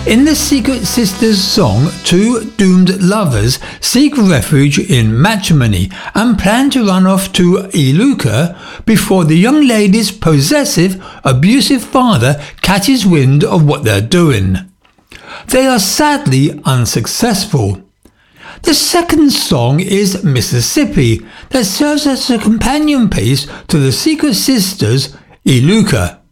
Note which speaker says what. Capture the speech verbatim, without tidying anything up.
Speaker 1: In the Secret Sisters song, two doomed lovers seek refuge in matrimony and plan to run off to Iluka before the young lady's possessive, abusive father catches wind of what they're doing. They are sadly unsuccessful. The second song is Mississippi, that serves as a companion piece to the Secret Sisters' Iluka.